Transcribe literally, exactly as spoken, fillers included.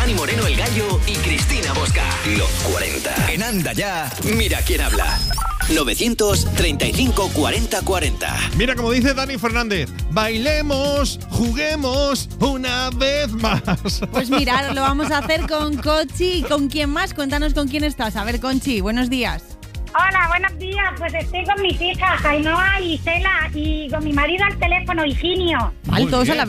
Dani Moreno el Gallo y Cristina Bosca. Los cuarenta. En Anda Ya, mira quién habla. novecientos treinta y cinco cuarenta cuarenta. Mira, como dice Dani Fernández, bailemos, juguemos una vez más. Pues mira, lo vamos a hacer con Conchi. ¿Y con quién más? Cuéntanos con quién estás. A ver, Conchi, buenos días. Hola, buenos días. Pues estoy con mis hijas, Ainhoa y Isela, y con mi marido al teléfono, Higinio. Vale, todos a la